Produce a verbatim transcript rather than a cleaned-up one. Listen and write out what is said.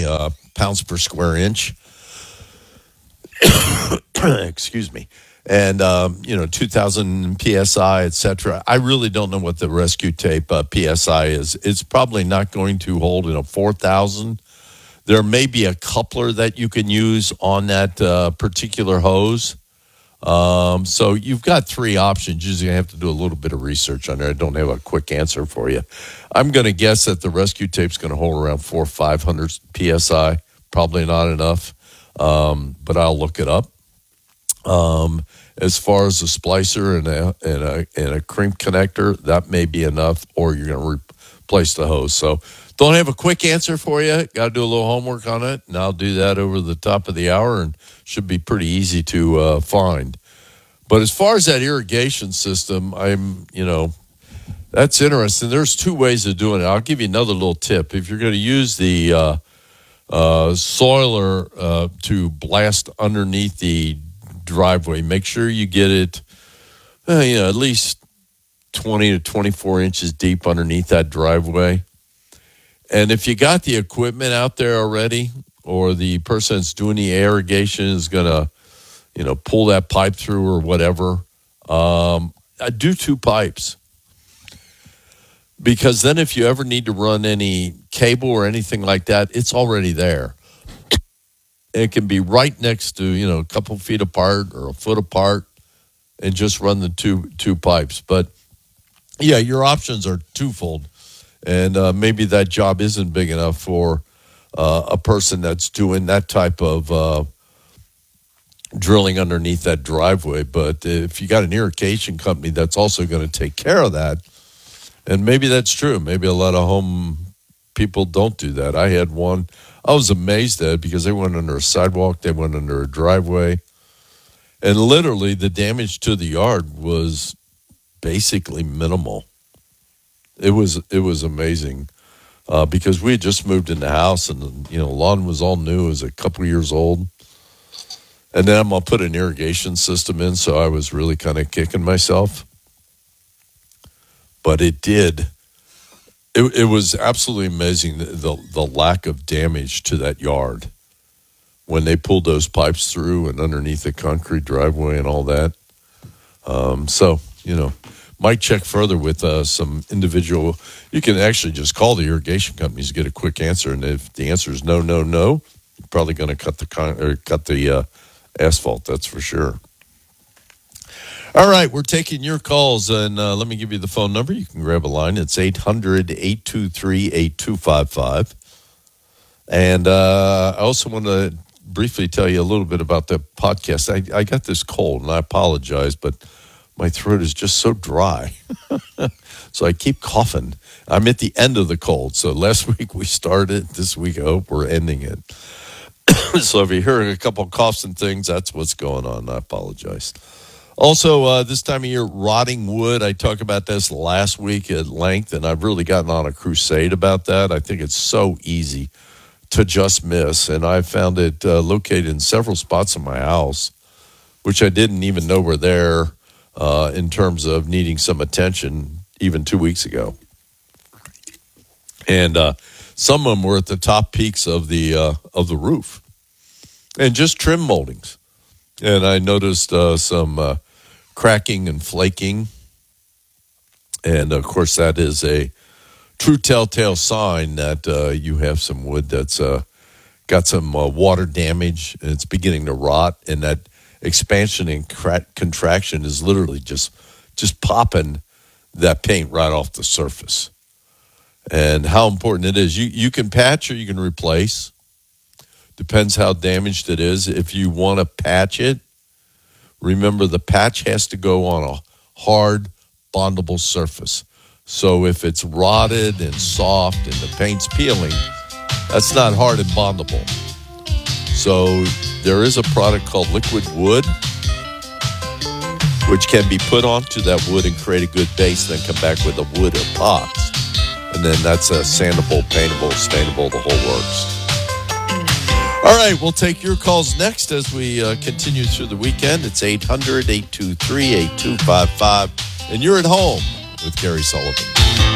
by uh, pounds per square inch. Excuse me. And, um, you know, two thousand P S I, et cetera. I really don't know what the rescue tape uh, P S I is. It's probably not going to hold in a four thousand. There may be a coupler that you can use on that uh, particular hose. Um, so you've got three options. Usually I have to do a little bit of research on there. I don't have a quick answer for you. I'm going to guess that the rescue tape's going to hold around four or five hundred P S I. Probably not enough, um, but I'll look it up. Um, as far as a splicer and a, and a and a crimp connector, that may be enough, or you're going to replace the hose. So don't have a quick answer for you. Got to do a little homework on it, and I'll do that over the top of the hour, and should be pretty easy to uh, find. But as far as that irrigation system, I'm, you know, that's interesting. There's two ways of doing it. I'll give you another little tip. If you're going to use the uh, uh, soiler uh, to blast underneath the driveway, make sure you get it, uh, you know, at least twenty to twenty-four inches deep underneath that driveway. And if you got the equipment out there already, or the person that's doing the irrigation is going to, you know, pull that pipe through or whatever, um, I do two pipes. Because then if you ever need to run any cable or anything like that, it's already there. It can be right next to, you know, a couple feet apart or a foot apart, and just run the two two pipes. But, yeah, your options are twofold. And uh, maybe that job isn't big enough for uh, a person that's doing that type of uh, drilling underneath that driveway. But if you got an irrigation company that's also going to take care of that, and maybe that's true. Maybe a lot of home people don't do that. I had one. I was amazed at it because they went under a sidewalk. They went under a driveway. And literally the damage to the yard was basically minimal. It was it was amazing uh, because we had just moved in the house, and, you know, lawn was all new. It was a couple years old. And then I'm going to put an irrigation system in, so I was really kind of kicking myself. But it did. It, it was absolutely amazing, the, the the lack of damage to that yard when they pulled those pipes through and underneath the concrete driveway and all that. Um, so, you know, might check further with uh, some individual. You can actually just call the irrigation companies to get a quick answer, and if the answer is no, no, no, you're probably going to cut the con- or cut the uh, asphalt. That's for sure. All right, we're taking your calls, and uh, let me give you the phone number. You can grab a line. It's eight hundred, eight two three, eight two five five. And uh, I also want to briefly tell you a little bit about the podcast. I, I got this cold, and I apologize, but my throat is just so dry. So I keep coughing. I'm at the end of the cold. So last week we started. This week I hope we're ending it. So if you're hearing a couple of coughs and things, that's what's going on. I apologize. Also, uh, this time of year, rotting wood. I talked about this last week at length, and I've really gotten on a crusade about that. I think it's so easy to just miss, and I found it uh, located in several spots in my house, which I didn't even know were there uh, in terms of needing some attention even two weeks ago. And uh, some of them were at the top peaks of the uh, of the roof, and just trim moldings. And I noticed uh, some uh, cracking and flaking. And, of course, that is a true telltale sign that uh, you have some wood that's uh, got some uh, water damage, and it's beginning to rot. And that expansion and cra- contraction is literally just just popping that paint right off the surface. And how important it is. You, you can patch or you can replace. Depends how damaged it is. If you want to patch it, remember the patch has to go on a hard, bondable surface. So if it's rotted and soft and the paint's peeling, that's not hard and bondable. So there is a product called Liquid Wood, which can be put onto that wood and create a good base, then come back with a wood epox. And then that's a sandable, paintable, stainable, the whole works. All right, we'll take your calls next as we uh, continue through the weekend. It's eight hundred, eight two three, eight two five five. And you're at home with Gary Sullivan.